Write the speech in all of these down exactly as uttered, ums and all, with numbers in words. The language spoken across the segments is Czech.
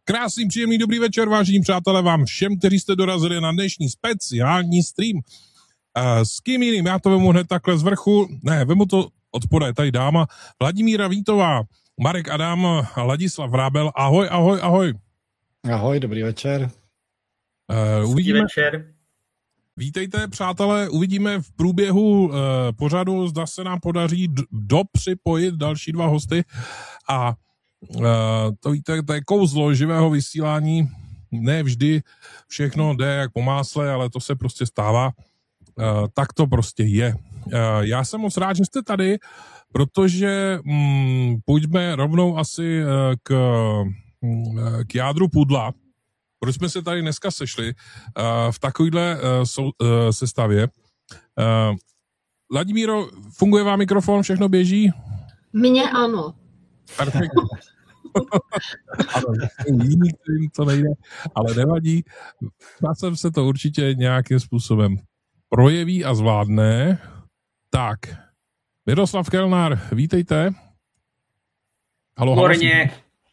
Krásný, příjemný, dobrý večer, vážení přátelé, vám všem, kteří jste dorazili na dnešní speciální stream. Uh, s kým jiným? Já to vemu hned takhle z vrchu. Ne, vemu to od spoda, je tady dáma. Vladimíra Vítová, Marek Adam a Ladislav Vrábel. Ahoj, ahoj, ahoj. Ahoj, dobrý večer. Uh, uvidíme. večer. Vítejte, přátelé, uvidíme v průběhu uh, pořadu, zda se nám podaří d- dopřipojit další dva hosty. A uh, to víte, to je kouzlo živého vysílání. Ne vždy všechno jde jak po másle, ale to se prostě stává. Uh, tak to prostě je. Uh, já jsem moc rád, že jste tady, protože um, půjdeme rovnou asi uh, k, uh, k jádru pudla. Proč jsme se tady dneska sešli uh, v takovýhle uh, sou, uh, sestavě. Uh, Vladimíro, funguje vám mikrofon, všechno běží? Mně ano. Perfektně. Ano, jiný, kterým to nejde, ale nevadí. Časem se to určitě nějakým způsobem projeví a zvládne. Tak, Miroslav Kelnár, vítejte. Halo, halo. Výborně.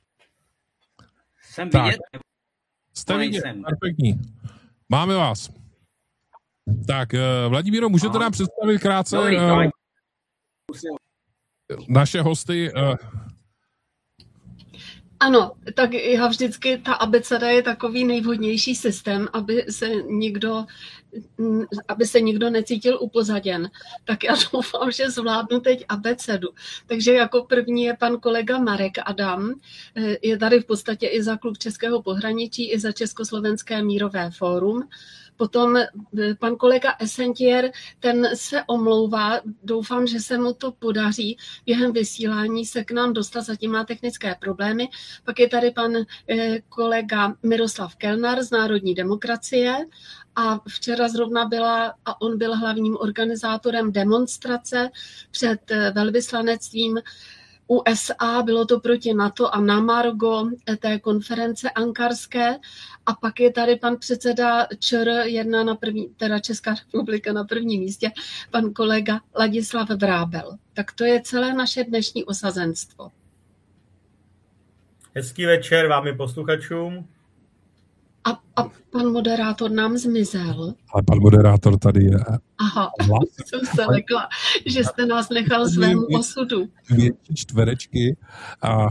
Jsem vidět? Jste vidět, perfektní. Máme vás. Tak, Vladimíro, můžete nám představit krátce Dobrý, uh, naše hosty? Uh, Ano, tak já vždycky, ta abeceda je takový nejvhodnější systém, aby se nikdo, aby se nikdo necítil upozaděn. Tak já doufám, že zvládnu teď abecedu. Takže jako první je pan kolega Marek Adam. Je tady v podstatě i za Klub českého pohraničí, i za Československé mírové fórum. Potom pan kolega Essentier, ten se omlouvá, doufám, že se mu to podaří během vysílání se k nám dostat, zatím má technické problémy. Pak je tady pan kolega Miroslav Kelnár z Národní demokracie a včera zrovna byla, a on byl hlavním organizátorem demonstrace před velvyslanectvím U S A, bylo to proti NATO a na margo té konference ankarské. A pak je tady pan předseda ČR, jedna na první, teda Česká republika na prvním místě, pan kolega Ladislav Vrábel. Tak to je celé naše dnešní osazenstvo. Hezký večer vám i posluchačům. A, a pan moderátor nám zmizel. Ale pan moderátor tady je. Aha, jsem se lekla, že jste nás nechal svému osudu. Větší čtverečky. A,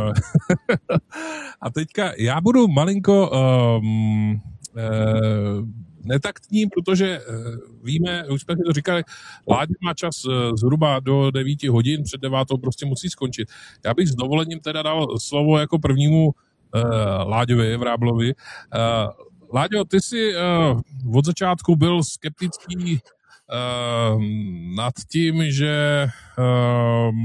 a teďka já budu malinko um, uh, netaktní, protože uh, víme, už jsme si to říkali, Láďa má čas uh, zhruba do devíti hodin, před devátou prostě musí skončit. Já bych s dovolením teda dal slovo jako prvnímu uh, Láďovi Vráblovi. Uh, Láďo, ty jsi uh, od začátku byl skeptický uh, nad tím, že uh,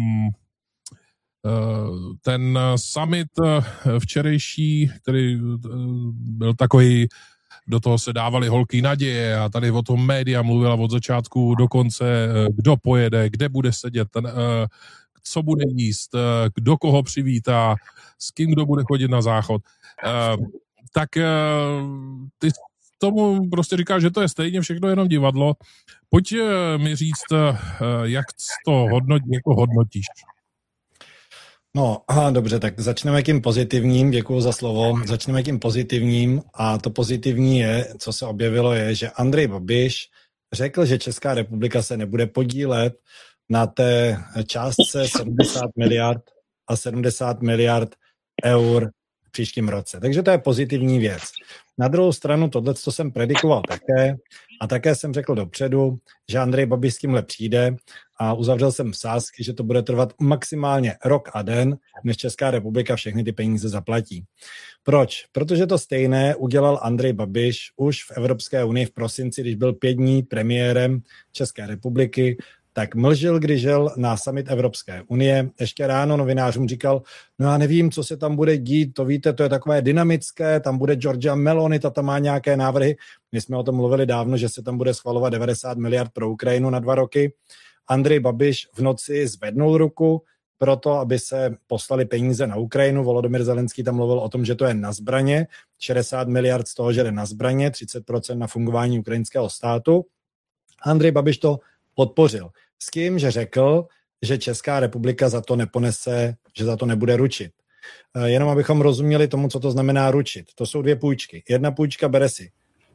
uh, ten summit včerejší, který uh, byl takový, do toho se dávaly holky naděje a tady o tom média mluvila od začátku do konce, uh, kdo pojede, kde bude sedět, ten, uh, co bude jíst, uh, kdo koho přivítá, s kým kdo bude chodit na záchod. Uh, tak ty tomu prostě říkáš, že to je stejně všechno jenom divadlo. Pojď mi říct, jak to hodnot, jako hodnotíš. No, aha, dobře, tak začneme tím pozitivním, děkuju za slovo, začneme tím pozitivním a to pozitivní je, co se objevilo je, že Andrej Babiš řekl, že Česká republika se nebude podílet na té částce sedmdesát miliard a sedmdesát miliard eur v příštím roce. Takže to je pozitivní věc. Na druhou stranu tohle, co jsem predikoval také, a také jsem řekl dopředu, že Andrej Babiš s tímhle přijde a uzavřel jsem sázky, že to bude trvat maximálně rok a den, než Česká republika všechny ty peníze zaplatí. Proč? Protože to stejné udělal Andrej Babiš už v Evropské unii v prosinci, když byl pět dní premiérem České republiky, tak mlžil, když žil na summit Evropské unie. Ještě ráno novinářům říkal, no já nevím, co se tam bude dít, to víte, to je takové dynamické, tam bude Giorgia Meloni, ta tam má nějaké návrhy. My jsme o tom mluvili dávno, že se tam bude schvalovat devadesát miliard pro Ukrajinu na dva roky. Andrej Babiš v noci zvednul ruku proto, aby se poslali peníze na Ukrajinu. Volodymyr Zelenský tam mluvil o tom, že to je na zbraně, šedesát miliard z toho, že jde na zbraně, třicet procent na fungování ukrajinského státu. Andrej Babiš to podpořil. S tím, že řekl, že Česká republika za to neponese, že za to nebude ručit. Jenom abychom rozuměli tomu, co to znamená ručit. To jsou dvě půjčky. Jedna půjčka bere si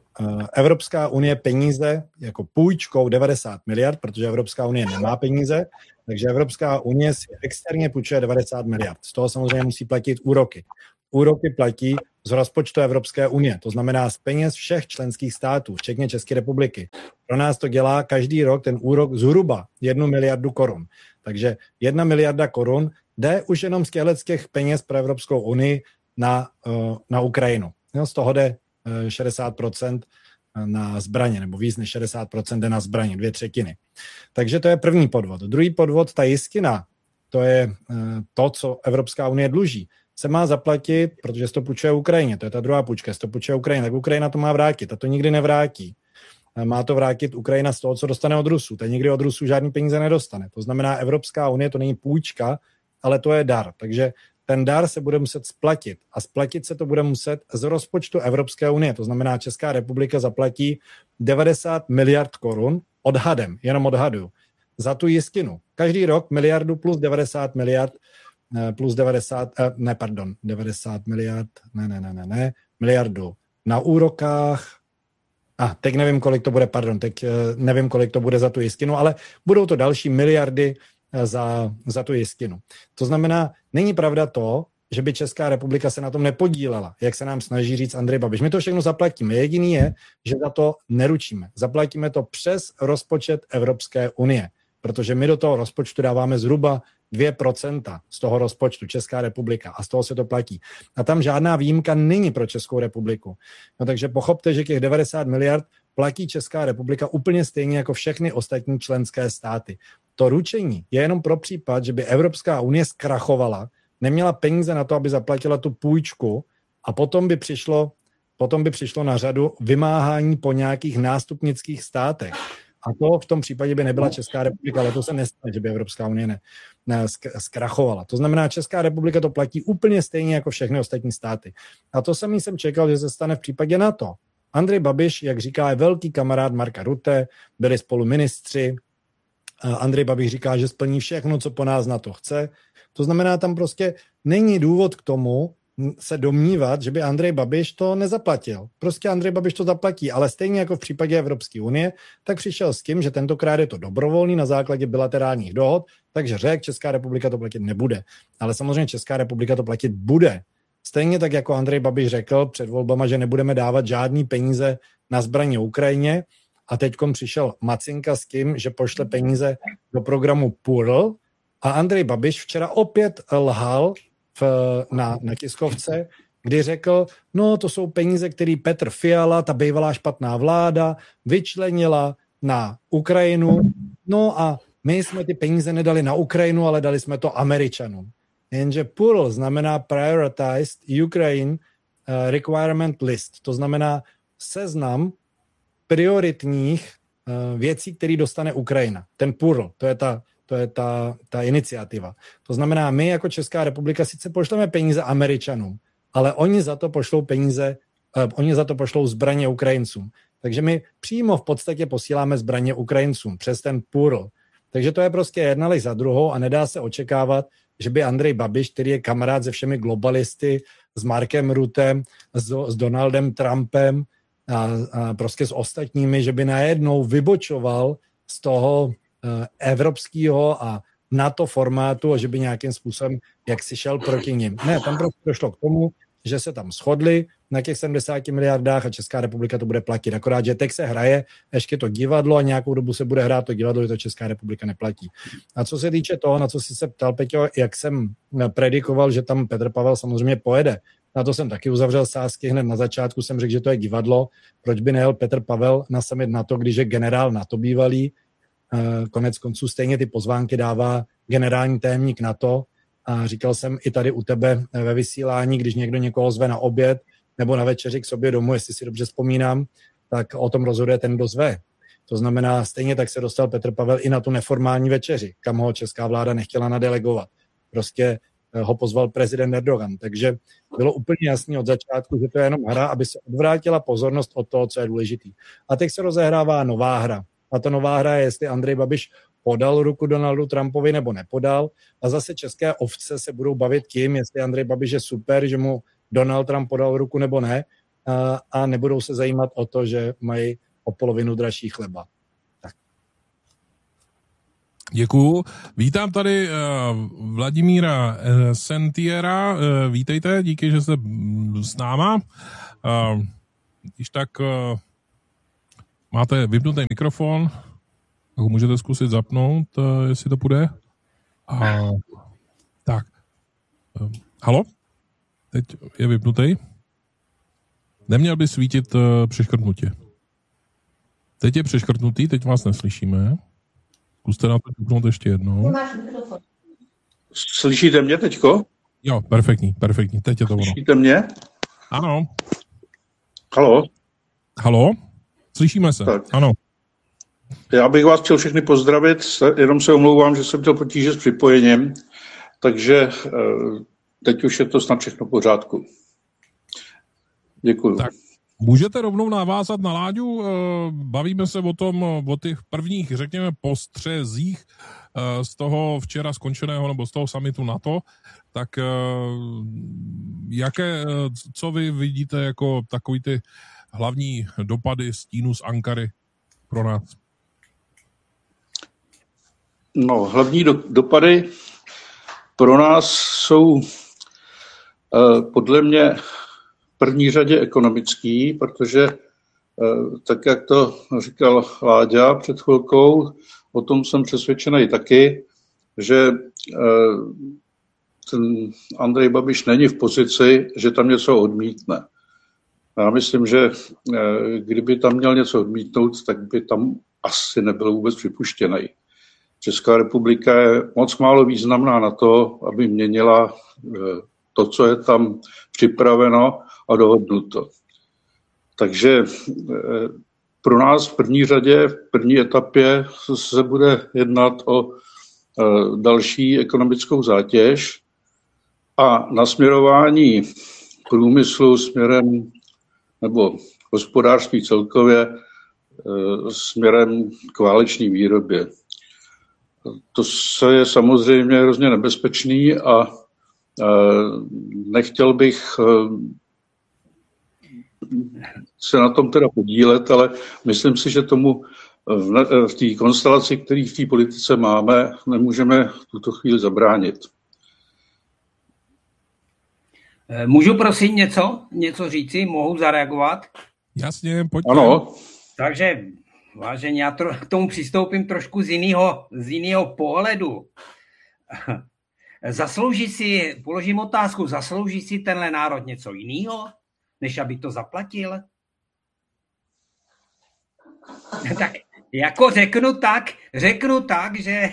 Evropská unie peníze jako půjčkou devadesát miliard, protože Evropská unie nemá peníze, takže Evropská unie si externě půjčuje devadesát miliard. Z toho samozřejmě musí platit úroky. Úroky platí z rozpočtu Evropské unie, to znamená z peněz všech členských států, včetně České republiky. Pro nás to dělá každý rok ten úrok zhruba jednu miliardu korun. Takže jedna miliarda korun jde už jenom z těch peněz pro Evropskou unii na, na Ukrajinu. Z toho jde šedesát procent na zbraně, nebo víc než šedesát procent jde na zbraně, dvě třetiny. Takže to je první podvod. Druhý podvod, ta jistina, to je to, co Evropská unie dluží, se má zaplatit, protože se to půjčuje Ukrajině, to je ta druhá půjčka, se to půjčuje Ukrajině, tak Ukrajina to má vrátit, a to nikdy nevrátí. Má to vrátit Ukrajina z toho, co dostane od Rusů. Ta nikdy od Rusů žádný peníze nedostane. To znamená, Evropská unie to není půjčka, ale to je dar. Takže ten dar se bude muset splatit. A splatit se to bude muset z rozpočtu Evropské unie. To znamená, Česká republika zaplatí devadesát miliard korun odhadem, jenom odhaduju, za tu jistinu. Každý rok miliardu plus devadesát miliard, plus devadesát, ne, pardon, devadesát miliard, ne, ne, ne, ne, ne, miliardu na úrokách. A ah, teď nevím, kolik to bude, pardon, teď nevím, kolik to bude za tu jistinu, ale budou to další miliardy za, za tu jistinu. To znamená, není pravda to, že by Česká republika se na tom nepodílela, jak se nám snaží říct Andrej Babiš. My to všechno zaplatíme. Jediný je, že za to neručíme. Zaplatíme to přes rozpočet Evropské unie, protože my do toho rozpočtu dáváme zhruba dvě procenta z toho rozpočtu Česká republika a z toho se to platí. A tam žádná výjimka není pro Českou republiku. No takže pochopte, že těch devadesát miliard platí Česká republika úplně stejně jako všechny ostatní členské státy. To ručení je jenom pro případ, že by Evropská unie zkrachovala, neměla peníze na to, aby zaplatila tu půjčku a potom by přišlo, potom by přišlo na řadu vymáhání po nějakých nástupnických státech. A to v tom případě by nebyla Česká republika, ale to se nestane, že by Evropská unie ne, ne, zkrachovala. To znamená, Česká republika to platí úplně stejně jako všechny ostatní státy. A to samý jsem čekal, že se stane v případě NATO. Andrej Babiš, jak říká, je velký kamarád Marka Rutte, byli spolu ministři. Andrej Babiš říká, že splní všechno, co po nás NATO chce. To znamená, tam prostě není důvod k tomu se domnívat, že by Andrej Babiš to nezaplatil. Prostě Andrej Babiš to zaplatí, ale stejně jako v případě Evropské unie, tak přišel s tím, že tentokrát je to dobrovolný na základě bilaterálních dohod, takže řekl, Česká republika to platit nebude. Ale samozřejmě Česká republika to platit bude. Stejně tak, jako Andrej Babiš řekl před volbama, že nebudeme dávat žádný peníze na zbraně Ukrajině, a teďkom přišel Macinka s tím, že pošle peníze do programu P U R L, a Andrej Babiš včera opět lhal v, na, na tiskovce, kdy řekl, no to jsou peníze, které Petr Fiala, ta bývalá špatná vláda, vyčlenila na Ukrajinu, no a my jsme ty peníze nedali na Ukrajinu, ale dali jsme to Američanům. Jenže P U R L znamená Prioritized Ukraine uh, Requirement List, to znamená seznam prioritních uh, věcí, které dostane Ukrajina. Ten P U R L, to je ta To je ta, ta iniciativa. To znamená, my jako Česká republika sice pošleme peníze Američanům, ale oni za to pošlou peníze, eh, oni za to pošlou zbraně Ukrajincům. Takže my přímo v podstatě posíláme zbraně Ukrajincům přes ten P U R L. Takže to je prostě jedna lež za druhou a nedá se očekávat, že by Andrej Babiš, který je kamarád se všemi globalisty, s Markem Ruttem, s, s Donaldem Trumpem a, a prostě s ostatními, že by najednou vybočoval z toho evropského a NATO formátu a že by nějakým způsobem jak si šel proti nim. Ne, tam prostě došlo k tomu, že se tam shodli na těch sedmdesáti miliardách a Česká republika to bude platit. Akorát, že teď se hraje ještě to divadlo a nějakou dobu se bude hrát to divadlo, že to Česká republika neplatí. A co se týče toho, na co jsi se ptal, Peťo, jak jsem predikoval, že tam Petr Pavel samozřejmě pojede, na to jsem taky uzavřel sázky, hned na začátku jsem řekl, že to je divadlo, proč by nejel Petr Pavel na summit NATO, když je generál NATO bývalý. Konec konců stejně ty pozvánky dává generální tajemník NATO a říkal jsem i tady u tebe ve vysílání, když někdo někoho zve na oběd nebo na večeři k sobě domů, jestli si dobře vzpomínám, tak o tom rozhoduje ten, kdo zve. To znamená, stejně tak se dostal Petr Pavel i na tu neformální večeři, kam ho česká vláda nechtěla nadelegovat. Prostě ho pozval prezident Erdogan. Takže bylo úplně jasné od začátku, že to je jenom hra, aby se odvrátila pozornost od toho, co je důležitý. A teď se rozehrává nová hra. A ta nová hra je, jestli Andrej Babiš podal ruku Donaldu Trumpovi nebo nepodal. A zase české ovce se budou bavit tím, jestli Andrej Babiš je super, že mu Donald Trump podal ruku nebo ne, a, a nebudou se zajímat o to, že mají o polovinu dražší chleba. Tak. Děkuju. Vítám tady uh, Vladimíra uh, Sentiera. Uh, vítejte, díky, že jste s náma. Uh, když tak uh, máte vypnutý mikrofon, tak ho můžete zkusit zapnout, uh, jestli to půjde. Uh, tak. Uh, halo? Teď je vypnutý. Neměl by svítit uh, přeškrtnutě. Teď je přeškrtnutý, teď vás neslyšíme. Zkuste na to vypnout ještě jednou. Slyšíte mě teďko? Jo, perfektní, perfektní, teď je to ono. Slyšíte mě? Ano. Halo? Halo? Slyšíme se, tak. Ano. Já bych vás chtěl všechny pozdravit, jenom se omlouvám, že jsem měl potíže s připojením, takže teď už je to snad všechno v pořádku. Děkuju. Tak. Můžete rovnou navázat na Láďu, bavíme se o tom, o těch prvních, řekněme, postřezích z toho včera skončeného, nebo z toho summitu NATO, tak jaké, co vy vidíte jako takový ty hlavní dopady stínu z Ankary pro nás? No, hlavní do, dopady pro nás jsou podle mě v první řadě ekonomický, protože tak, jak to říkal Láďa před chvilkou, o tom jsem přesvědčený taky, že ten Andrej Babiš není v pozici, že tam něco odmítne. Já myslím, že kdyby tam měl něco odmítnout, tak by tam asi nebyl vůbec připuštěný. Česká republika je moc málo významná na to, aby měnila to, co je tam připraveno a dohodnuto. Takže pro nás v první řadě, v první etapě se bude jednat o další ekonomickou zátěž a nasměrování průmyslu směrem nebo hospodářství celkově směrem k váleční výrobě. To se je samozřejmě hrozně nebezpečný a nechtěl bych se na tom teda podílet, ale myslím si, že tomu v, v té konstelaci, který v té politice máme, nemůžeme v tuto chvíli zabránit. Můžu prosím něco, něco říci? Mohu zareagovat? Jasně, pojďte. Ano. Takže, vážení, já tro, k tomu přistoupím trošku z jiného, z jiného pohledu. Zaslouží si, položím otázku, zaslouží si tenhle národ něco jiného, než aby to zaplatil? Tak jako řeknu tak, řeknu tak, že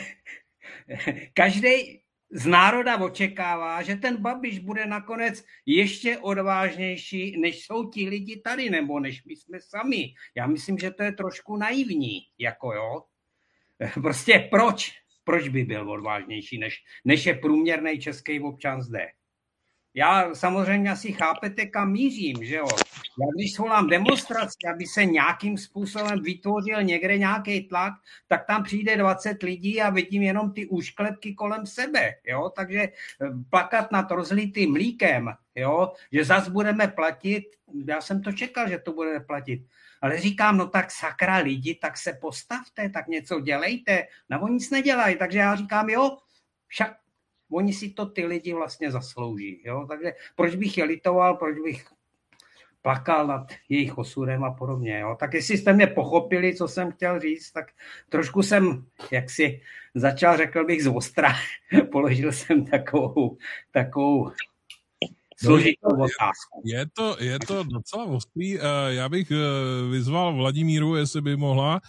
každý z národa očekává, že ten Babiš bude nakonec ještě odvážnější, než jsou ti lidi tady, nebo než my jsme sami. Já myslím, že to je trošku naivní, jako jo. Prostě proč? Proč by byl odvážnější, než, než je průměrný český občan zde? Já samozřejmě asi chápete, kam mířím, že jo. Já když svolám demonstraci, aby se nějakým způsobem vytvořil někde nějaký tlak, tak tam přijde dvacet lidí a vidím jenom ty úšklepky kolem sebe, jo. Takže plakat nad rozlitým mlíkem, jo, že zas budeme platit, já jsem to čekal, že to budeme platit. Ale říkám, no tak sakra lidi, tak se postavte, tak něco dělejte. No oni nic nedělají, takže já říkám, jo, však oni si to ty lidi vlastně zaslouží. Jo? Takže proč bych je litoval, proč bych plakal nad jejich osudem a podobně. Jo? Tak jestli jste mě pochopili, co jsem chtěl říct, tak trošku jsem, jak si začal, řekl bych, z ostra. Položil jsem takovou, takovou složitou otázku. Je to, je to docela ostrý. Já bych vyzval Vladimíru, jestli by mohla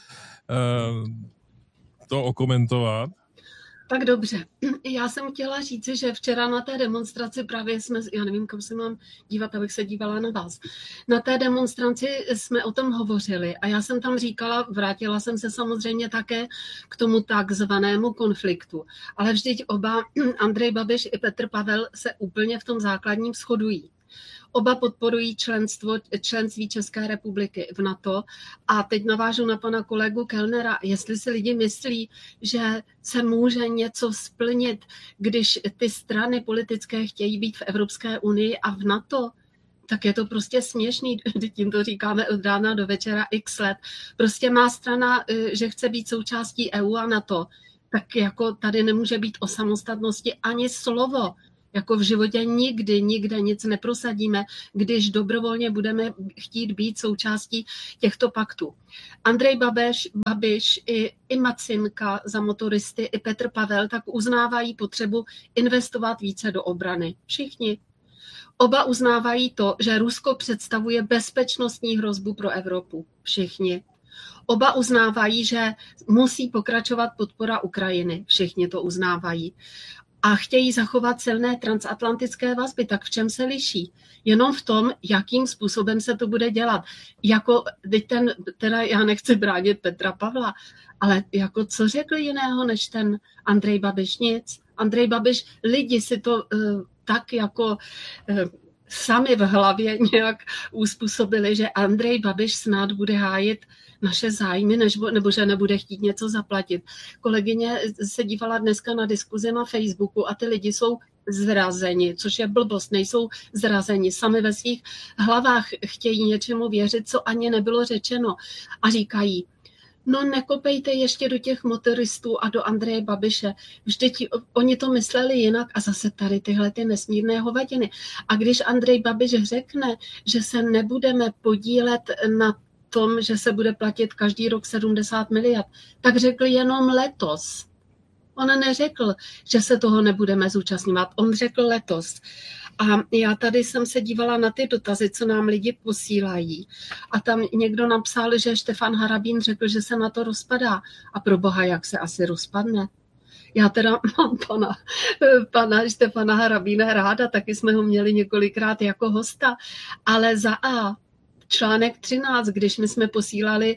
to okomentovat. Tak dobře. Já jsem chtěla říci, že včera na té demonstraci právě jsme, já nevím, kam se mám dívat, abych se dívala na vás. Na té demonstraci jsme o tom hovořili a já jsem tam říkala, vrátila jsem se samozřejmě také k tomu takzvanému konfliktu. Ale vždyť oba, Andrej Babiš i Petr Pavel, se úplně v tom základním shodují. Oba podporují členstvo, členství České republiky v NATO. A teď navážu na pana kolegu Kellnera. Jestli si lidi myslí, že se může něco splnit, když ty strany politické chtějí být v Evropské unii a v NATO, tak je to prostě směšný, tím to říkáme od rána do večera x let. Prostě má strana, že chce být součástí E U a NATO, tak jako tady nemůže být o samostatnosti ani slovo. Jako v životě nikdy, nikde nic neprosadíme, když dobrovolně budeme chtít být součástí těchto paktů. Andrej Babiš, Babiš i, i Macinka za motoristy, i Petr Pavel tak uznávají potřebu investovat více do obrany. Všichni. Oba uznávají to, že Rusko představuje bezpečnostní hrozbu pro Evropu. Všichni. Oba uznávají, že musí pokračovat podpora Ukrajiny. Všichni to uznávají. A chtějí zachovat silné transatlantické vazby. Tak v čem se liší? Jenom v tom, jakým způsobem se to bude dělat. Jako, teď ten, teda já nechci bránit Petra Pavla, ale jako co řekl jiného než ten Andrej Babiš? Nic. Andrej Babiš, lidi si to uh, tak jako uh, sami v hlavě nějak uspůsobili, že Andrej Babiš snad bude hájit naše zájmy, nežbo, nebo že nebude chtít něco zaplatit. Kolegyně se dívala dneska na diskuzi na Facebooku a ty lidi jsou zrazeni, což je blbost, nejsou zrazeni. Sami ve svých hlavách chtějí něčemu věřit, co ani nebylo řečeno. A říkají, no nekopejte ještě do těch motoristů a do Andreje Babiše. Vždyť oni to mysleli jinak a zase tady tyhle ty nesmírné hovadiny. A když Andrej Babiš řekne, že se nebudeme podílet na tom, že se bude platit každý rok sedmdesát miliard, tak řekl jenom letos. On neřekl, že se toho nebudeme zúčastňovat. On řekl letos. A já tady jsem se dívala na ty dotazy, co nám lidi posílají. A tam někdo napsal, že Štefan Harabín řekl, že se na to rozpadá. A pro boha, jak se asi rozpadne? Já teda mám pana, pana Štefana Harabína ráda, taky jsme ho měli několikrát jako hosta. Ale za A, článek třináct, když my jsme posílali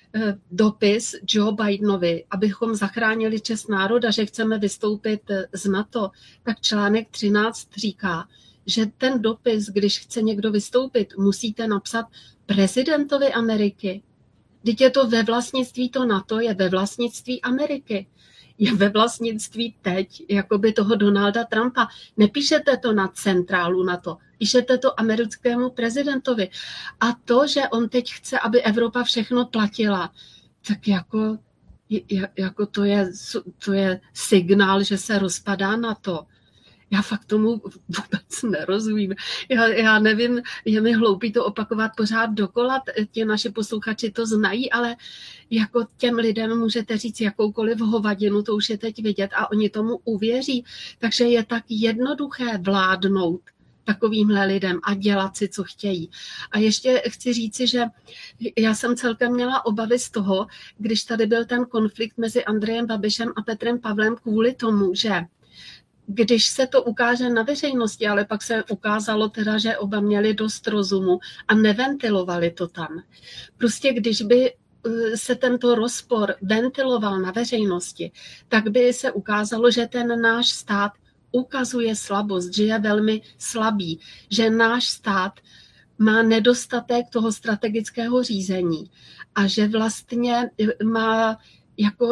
dopis Joe Bidenovi, abychom zachránili čest národa, že chceme vystoupit z NATO, tak článek třináct říká, že ten dopis, když chce někdo vystoupit, musíte napsat prezidentovi Ameriky. Vždyť je to ve vlastnictví, to NATO je ve vlastnictví Ameriky. Je ve vlastnictví teď, jakoby toho Donalda Trumpa. Nepíšete to na centrálu NATO, píšete to americkému prezidentovi. A to, že on teď chce, aby Evropa všechno platila, tak jako, jako to, je, to je signál, že se rozpadá NATO. Já fakt tomu vůbec nerozumím. Já, já nevím, je mi hloupý to opakovat pořád dokola, ti naši posluchači to znají, ale jako těm lidem můžete říct jakoukoliv hovadinu, to už je teď vidět a oni tomu uvěří. Takže je tak jednoduché vládnout takovýmhle lidem a dělat si, co chtějí. A ještě chci říci, že já jsem celkem měla obavy z toho, když tady byl ten konflikt mezi Andrejem Babišem a Petrem Pavlem kvůli tomu, že když se to ukáže na veřejnosti, ale pak se ukázalo teda, že oba měli dost rozumu a neventilovali to tam. Prostě když by se tento rozpor ventiloval na veřejnosti, tak by se ukázalo, že ten náš stát ukazuje slabost, že je velmi slabý, že náš stát má nedostatek toho strategického řízení a že vlastně má jako...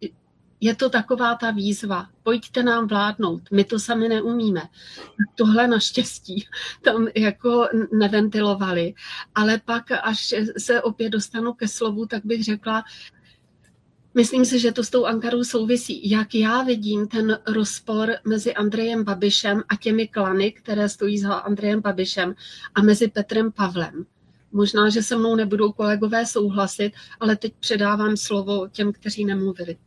Je to taková ta výzva, pojďte nám vládnout, my to sami neumíme. Tohle naštěstí tam jako neventilovali, ale pak, až se opět dostanu ke slovu, tak bych řekla, myslím si, že to s tou Ankarou souvisí. Jak já vidím ten rozpor mezi Andrejem Babišem a těmi klany, které stojí za Andrejem Babišem a mezi Petrem Pavlem. Možná, že se mnou nebudou kolegové souhlasit, ale teď předávám slovo těm, kteří nemluvili.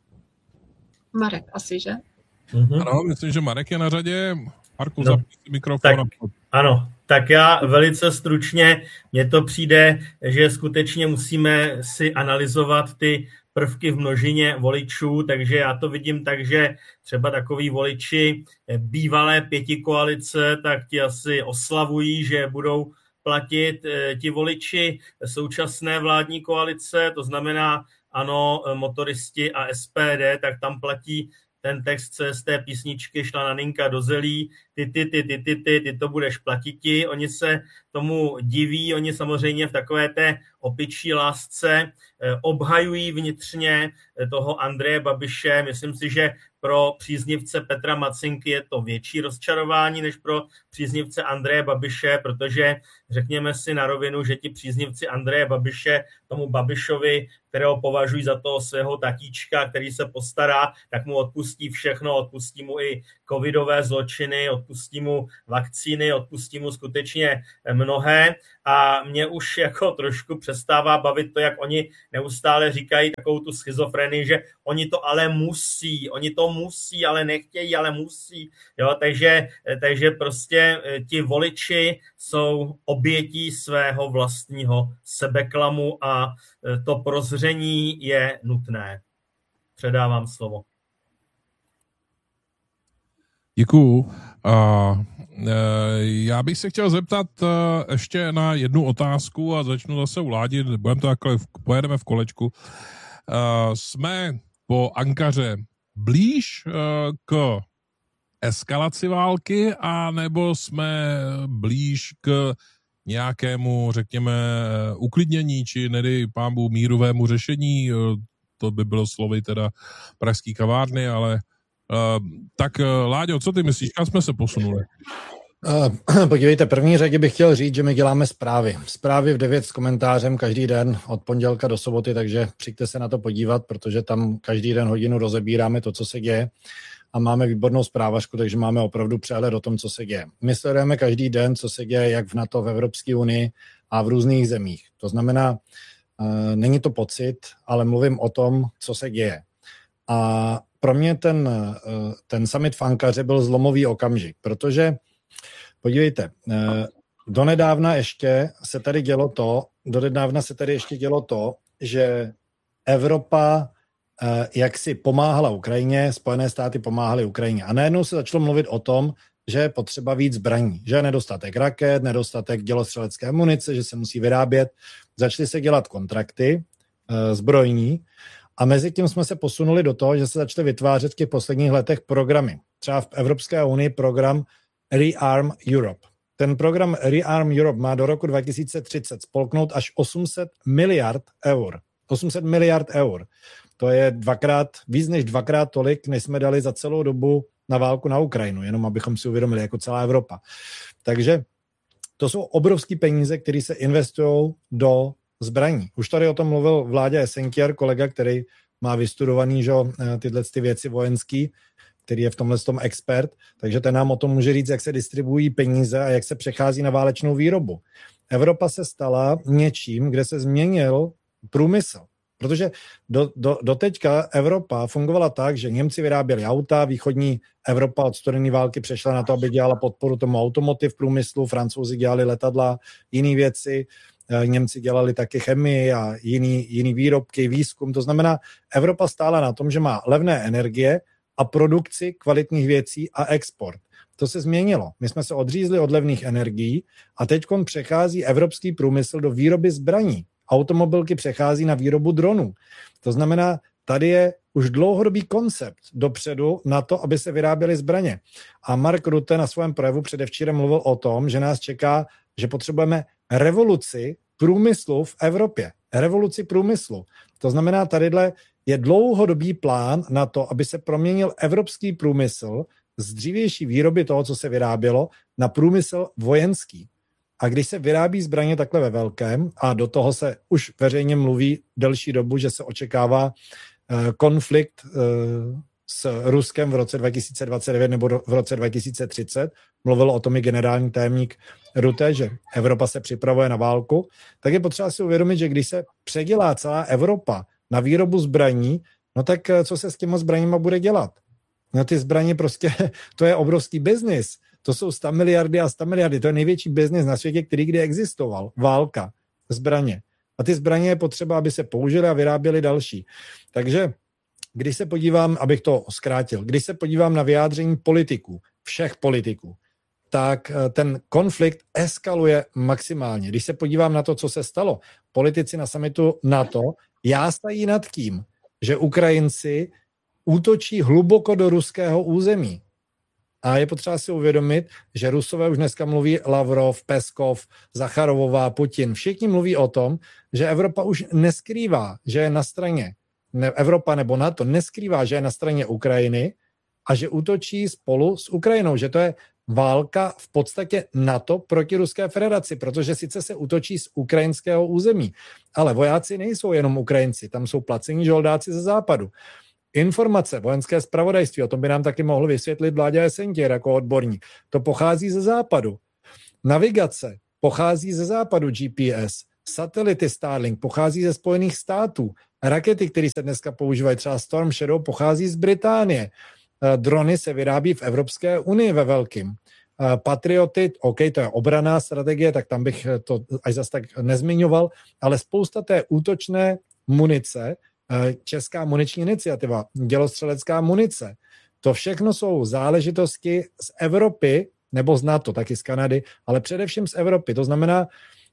Marek asi, že? Mm-hmm. Ano, myslím, že Marek je na řadě. Marku, no, zapni mikrofon. Tak, ano, tak já velice stručně, mně to přijde, že skutečně musíme si analyzovat ty prvky v množině voličů, takže já to vidím tak, že třeba takový voliči bývalé pětikoalice, tak ti asi oslavují, že budou platit ti voliči současné vládní koalice, to znamená ano, motoristi a S P D, tak tam platí ten text z té písničky Šla Naninka do zelí, ty, ty, ty, ty, ty, ty, ty to budeš platiti. Oni se tomu diví, oni samozřejmě v takové té opičí lásce obhajují vnitřně toho Andreje Babiše. Myslím si, že pro příznivce Petra Macinky je to větší rozčarování než pro příznivce Andreje Babiše, protože řekněme si na rovinu, že ti příznivci Andreje Babiše tomu Babišovi, kterého považují za toho svého tatíčka, který se postará, tak mu odpustí všechno, odpustí mu i covidové zločiny, odpustí mu vakcíny, odpustí mu skutečně mnohé a mě už jako trošku přestává bavit to, jak oni neustále říkají takovou tu schizofrenii, že oni to ale musí, oni to musí, ale nechtějí, ale musí. Jo, takže, takže prostě ti voliči jsou obětí svého vlastního sebeklamu a to prozření je nutné. Předávám slovo. Děkuju. A já bych se chtěl zeptat ještě na jednu otázku a začnu zase uládět, budeme to takhle, pojedeme v kolečku. Jsme po Ankaře blíž k eskalaci války, a nebo jsme blíž k nějakému, řekněme, uklidnění, či nedej pánbu mírovému řešení, to by bylo slovy teda pražský kavárny, ale uh, tak Láďo, co ty myslíš, kam jsme se posunuli? Uh, podívejte, první řadě bych chtěl říct, že my děláme zprávy. Zprávy v devět s komentářem každý den od pondělka do soboty, takže přijďte se na to podívat, protože tam každý den hodinu rozebíráme to, co se děje. A máme výbornou zprávařku, takže máme opravdu přehled o tom, co se děje. My sledujeme každý den, co se děje jak v NATO, v Evropské unii a v různých zemích. To znamená, e, není to pocit, ale mluvím o tom, co se děje. A pro mě ten, e, ten summit v Ankaře byl zlomový okamžik, protože, podívejte, e, donedávna ještě se tady dělo to, donedávna se tady ještě dělo to, že Evropa jak si pomáhala Ukrajině, Spojené státy pomáhaly Ukrajině. A najednou se začalo mluvit o tom, že je potřeba víc zbraní, že je nedostatek raket, nedostatek dělostřelecké munice, že se musí vyrábět. Začaly se dělat kontrakty zbrojní a mezi tím jsme se posunuli do toho, že se začaly vytvářet v těch posledních letech programy. Třeba v Evropské unii program Rearm Europe. Ten program Rearm Europe má do roku dva tisíce třicet spolknout až osm set miliard eur. osm set miliard eur. To je dvakrát, víc než dvakrát tolik, než jsme dali za celou dobu na válku na Ukrajinu, jenom abychom si uvědomili, jako celá Evropa. Takže to jsou obrovský peníze, které se investují do zbraní. Už tady o tom mluvil Vláďa Esenkier, kolega, který má vystudovaný, že, tyhle ty věci vojenský, který je v tomhle tom expert, takže ten nám o tom může říct, jak se distribuují peníze a jak se přechází na válečnou výrobu. Evropa se stala něčím, kde se změnil průmysl. Protože do, do, do teďka Evropa fungovala tak, že Němci vyráběli auta, východní Evropa od studené války přešla na to, aby dělala podporu tomu automotiv průmyslu, Francouzi dělali letadla, jiné věci, Němci dělali taky chemii a jiný, jiný výrobky, výzkum. To znamená, Evropa stála na tom, že má levné energie a produkci kvalitních věcí a export. To se změnilo. My jsme se odřízli od levných energií a teďkon přechází evropský průmysl do výroby zbraní. Automobilky přechází na výrobu dronů. To znamená, tady je už dlouhodobý koncept dopředu na to, aby se vyráběly zbraně. A Mark Rutte na svém projevu předevčírem mluvil o tom, že nás čeká, že potřebujeme revoluci průmyslu v Evropě. Revoluci průmyslu. To znamená, tadyhle je dlouhodobý plán na to, aby se proměnil evropský průmysl z dřívější výroby toho, co se vyrábělo, na průmysl vojenský. A když se vyrábí zbraně takhle ve velkém, a do toho se už veřejně mluví delší dobu, že se očekává uh, konflikt uh, s Ruskem v roce dva tisíce dvacet devět nebo v roce dva tisíce třicet, mluvil o tom i generální tajemník Rutte, že Evropa se připravuje na válku, tak je potřeba si uvědomit, že když se předělá celá Evropa na výrobu zbraní, no tak co se s těma zbraněma bude dělat? No ty zbraně prostě, to je obrovský biznis. To jsou sto miliardy a sto miliardy. To je největší biznis na světě, který kdy existoval. Válka, zbraně. A ty zbraně je potřeba, aby se použily a vyráběly další. Takže když se podívám, abych to zkrátil, když se podívám na vyjádření politiků, všech politiků, tak ten konflikt eskaluje maximálně. Když se podívám na to, co se stalo, politici na summitu NATO jástají nad tím, že Ukrajinci útočí hluboko do ruského území. A je potřeba si uvědomit, že Rusové už dneska mluví Lavrov, Peskov, Zacharovová, Putin. Všichni mluví o tom, že Evropa už neskrývá, že je na straně, ne, Evropa nebo NATO neskrývá, že je na straně Ukrajiny a že útočí spolu s Ukrajinou, že to je válka v podstatě NATO proti Ruské federaci, protože sice se útočí z ukrajinského území, ale vojáci nejsou jenom Ukrajinci, tam jsou placení žoldáci ze západu. Informace, vojenské zpravodajství, o tom by nám taky mohl vysvětlit Vláďa Jesentěr jako odborník, to pochází ze západu. Navigace pochází ze západu, G P S, satelity Starlink pochází ze Spojených států, rakety, které se dneska používají, třeba Storm Shadow, pochází z Británie. Drony se vyrábí v Evropské unii ve velkým. Patrioty, OK, to je obranná strategie, tak tam bych to až zase tak nezmiňoval, ale spousta té útočné munice, Česká muniční iniciativa, dělostřelecká munice, to všechno jsou záležitosti z Evropy, nebo z NATO, taky z Kanady, ale především z Evropy. To znamená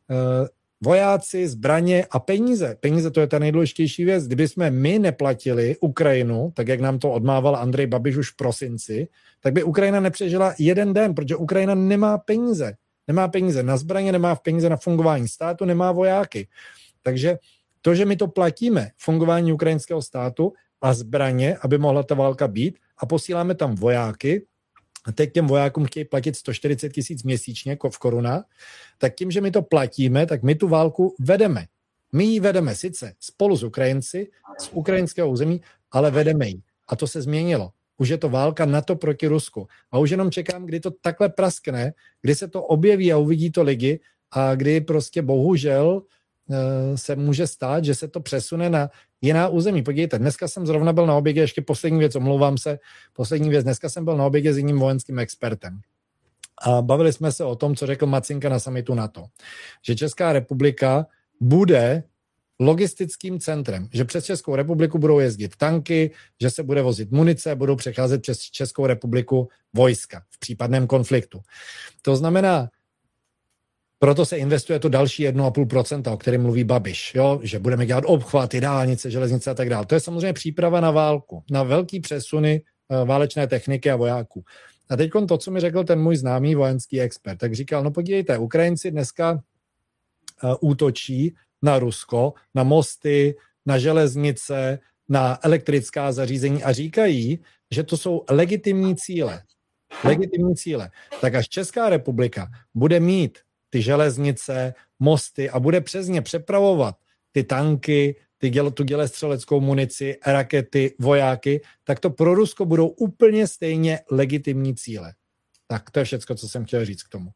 vojáci, zbraně a peníze. Peníze, to je ta nejdůležitější věc. Kdyby jsme my neplatili Ukrajinu, tak jak nám to odmával Andrej Babiš už v prosinci, tak by Ukrajina nepřežila jeden den, protože Ukrajina nemá peníze. Nemá peníze na zbraně, nemá peníze na fungování státu, nemá vojáky. Takže to, že my to platíme, fungování ukrajinského státu a zbraně, aby mohla ta válka být, a posíláme tam vojáky, a teď těm vojákům chtějí platit sto čtyřicet tisíc měsíčně v korunách, tak tím, že my to platíme, tak my tu válku vedeme. My ji vedeme sice spolu s Ukrajinci, z ukrajinského území, ale vedeme ji. A to se změnilo. Už je to válka NATO proti Rusku. A už jenom čekám, kdy to takhle praskne, kdy se to objeví a uvidí to lidi a kdy prostě bohužel se může stát, že se to přesune na jiná území. Podívejte, dneska jsem zrovna byl na obědě, ještě poslední věc, omlouvám se, poslední věc, dneska jsem byl na obědě s jiným vojenským expertem. A bavili jsme se o tom, co řekl Macinka na summitu NATO. Že Česká republika bude logistickým centrem, že přes Českou republiku budou jezdit tanky, že se bude vozit munice, budou přecházet přes Českou republiku vojska v případném konfliktu. To znamená, proto se investuje to další jedna celá pět procenta, o kterém mluví Babiš, jo? Že budeme dělat obchvaty, dálnice, železnice a tak dále. To je samozřejmě příprava na válku, na velký přesuny válečné techniky a vojáků. A teď to, co mi řekl ten můj známý vojenský expert, tak říkal, no podívejte, Ukrajinci dneska uh, útočí na Rusko, na mosty, na železnice, na elektrická zařízení a říkají, že to jsou legitimní cíle. Legitimní cíle. Tak až Česká republika bude mít ty železnice, mosty a bude přes ně přepravovat ty tanky, ty děl, tu dělostřeleckou munici, rakety, vojáky, tak to pro Rusko budou úplně stejně legitimní cíle. Tak to je všecko, co jsem chtěl říct k tomu.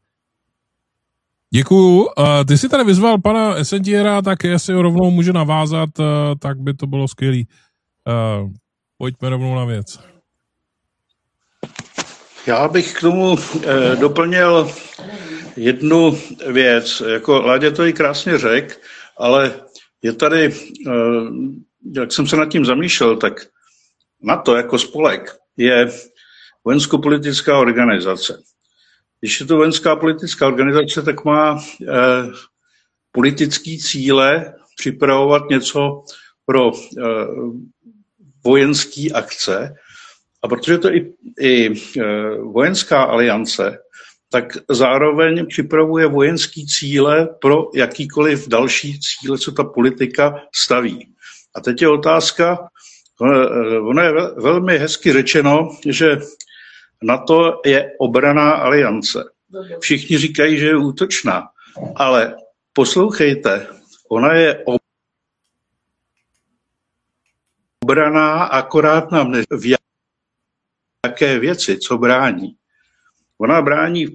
Děkuju. Uh, ty jsi tady vyzval pana Esentiera, tak jestli ho rovnou může navázat, uh, tak by to bylo skvělý. Uh, pojďme rovnou na věc. Já bych k tomu eh, doplnil jednu věc. Jako Láďa to i krásně řekl, ale je tady, eh, jak jsem se nad tím zamýšlel, tak NATO jako spolek je vojensko-politická organizace. Když je to vojenská politická organizace, tak má eh, politické cíle připravovat něco pro eh, vojenské akce. A protože to je i, i eh, vojenská aliance, tak zároveň připravuje vojenské cíle pro jakýkoliv další cíle, co ta politika staví. A teď je otázka, eh, ono je vel, velmi hezky řečeno, že NATO je obranná aliance. Všichni říkají, že je útočná, ale poslouchejte, ona je obranná, akorát nám ne v jaké věci, co brání. Ona brání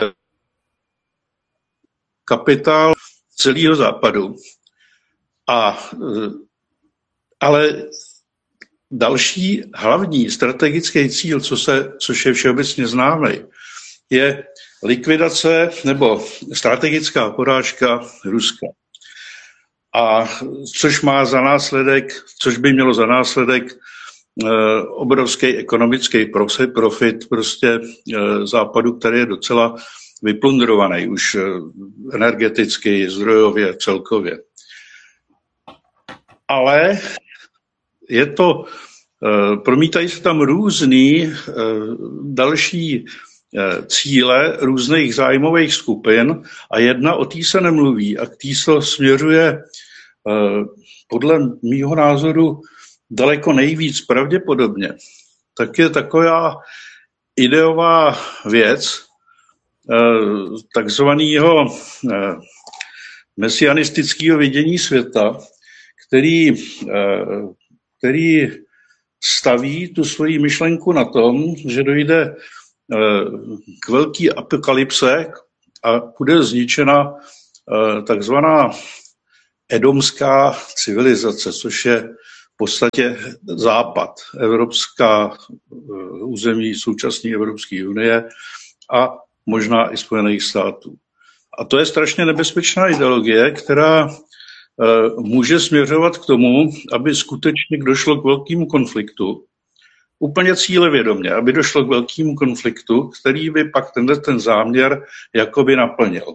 kapitál celého západu. A, ale další hlavní strategický cíl, co se, což je všeobecně známý, je likvidace nebo strategická porážka Ruska. A což má za následek, což by mělo za následek eh, obrovský ekonomický profit prostě eh, západu, který je docela vyplundrovaný už eh, energeticky, zdrojově, celkově. Ale je to promítají se tam různý další cíle různých zájmových skupin a jedna o té se nemluví a k té se směřuje podle mýho názoru daleko nejvíc pravděpodobně, tak je taková ideová věc takzvaného mesianistického vidění světa, který, který staví tu svoji myšlenku na tom, že dojde k velký apokalypse a bude zničena takzvaná edomská civilizace, což je v podstatě západ, evropská území současné Evropské unie a možná i Spojených států. A to je strašně nebezpečná ideologie, která může směřovat k tomu, aby skutečně došlo k velkému konfliktu, úplně cílevědomě, aby došlo k velkému konfliktu, který by pak tenhle ten záměr jakoby naplnil.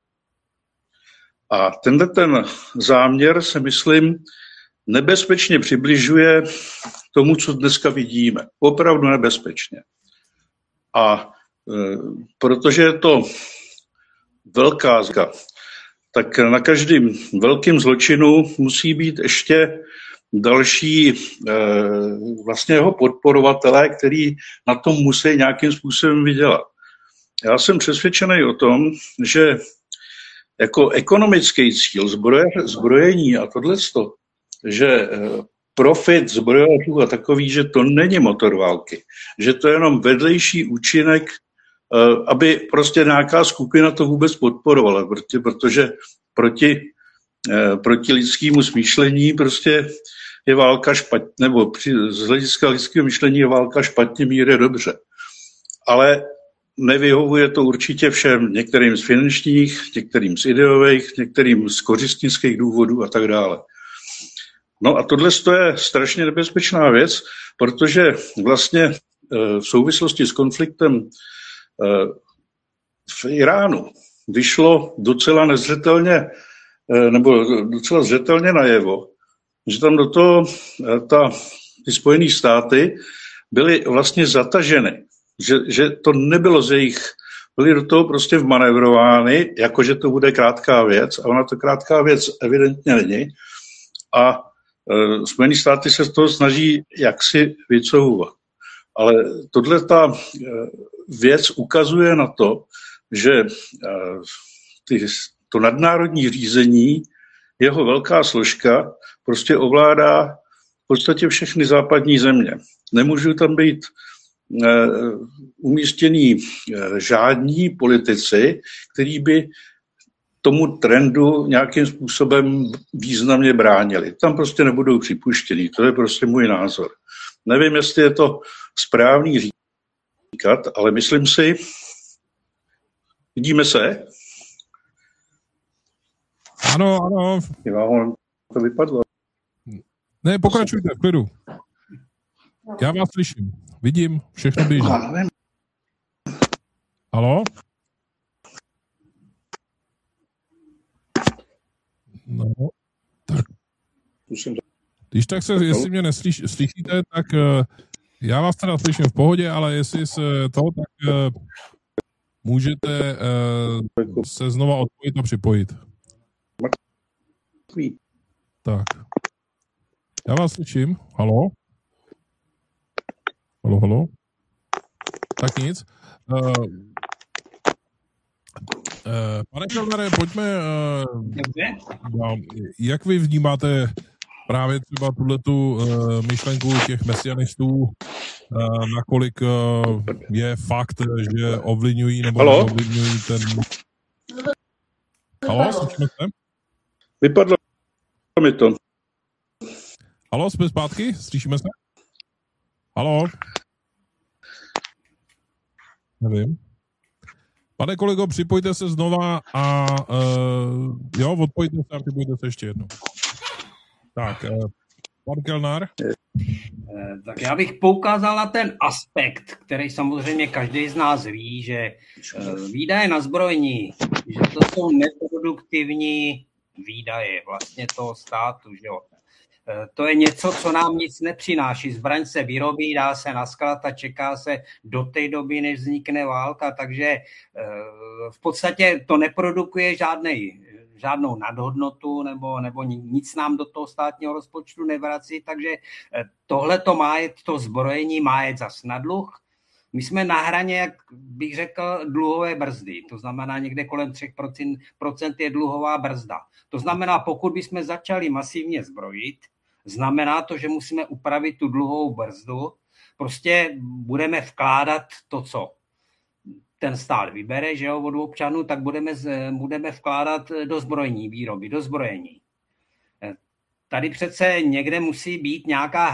A tenhle ten záměr se, myslím, nebezpečně přibližuje tomu, co dneska vidíme. Opravdu nebezpečně. A e, protože je to velká zka, tak na každém velkém zločinu musí být ještě další e, vlastně jeho podporovatelé, který na tom musí nějakým způsobem vydělat. Já jsem přesvědčený o tom, že jako ekonomický cíl zbroje, zbrojení a tohleto, že profit zbrojařů a takový, že to není motor války, že to je jenom vedlejší účinek, aby prostě nějaká skupina to vůbec podporovala, protože proti, proti lidskému smýšlení prostě je válka špatně, nebo při, z hlediska lidského myšlení je válka špatně, mír je dobře. Ale nevyhovuje to určitě všem, některým z finančních, některým z ideových, některým z kořistnických důvodů a tak dále. No a tohle je strašně nebezpečná věc, protože vlastně v souvislosti s konfliktem v Iránu vyšlo docela nezřetelně, nebo docela zřetelně najevo, že tam do toho ta, ty Spojené státy byly vlastně zataženy. Že, že to nebylo z jejich, byly do toho prostě vmanevrovány, jakože to bude krátká věc, a ona to krátká věc evidentně není. A e, Spojené státy se z toho snaží jaksi vycouvat. Ale tohle ta e, věc ukazuje na to, že e, ty, to nadnárodní řízení, jeho velká složka, prostě ovládá v podstatě všechny západní země. Nemůžou tam být umístění žádní politici, kteří by tomu trendu nějakým způsobem významně bránili. Tam prostě nebudou připuštěni. To je prostě můj názor. Nevím, jestli je to správný říkat, ale myslím si, vidíme se? Ano, ano. Vám to vypadlo. Ne, pokračujte, v klidu. Já vás slyším. Vidím, všechno běží. Haló? No, tak. Když tak se, jestli mě neslyš, slyšíte, tak uh, já vás teda slyším v pohodě, ale jestli se toho, tak uh, můžete uh, se znova odpojit a připojit. Tak. Já vás slyším. Haló? Halo, halo. Tak nic. Uh, uh, pane Kellnere, pojďme uh, jak vy vnímáte právě třeba tuhletu uh, myšlenku těch mesianistů, uh, nakolik uh, je fakt, že ovlivňují nebo ovlivňují ten... Halo, slyšíme se? Vypadlo mi to. Halo, jsme zpátky? Slyšíme se? Halo? Nevím. Pane kolego, připojte se znova a uh, jo, odpojte se a připojte se ještě jednou. Tak, uh, pan Kellner. Tak já bych poukázal na ten aspekt, který samozřejmě každý z nás ví, že uh, výdaje na zbrojení, že to jsou neproduktivní výdaje vlastně toho státu, že jo. To je něco, co nám nic nepřináší. Zbraň se vyrobí, dá se na sklad a čeká se do té doby, než vznikne válka, takže v podstatě to neprodukuje žádnej, žádnou nadhodnotu nebo, nebo nic nám do toho státního rozpočtu nevrací, takže tohle to má jet, to zbrojení má jet zas na dluh. My jsme na hraně, jak bych řekl, dluhové brzdy. To znamená, někde kolem tři procenta je dluhová brzda. To znamená, pokud bychom začali masivně zbrojit, znamená to, že musíme upravit tu dluhovou brzdu. Prostě budeme vkládat to, co ten stát vybere, že jo, od občanů, tak budeme, budeme vkládat do zbrojní výroby, do zbrojení. Tady přece někde musí být nějaká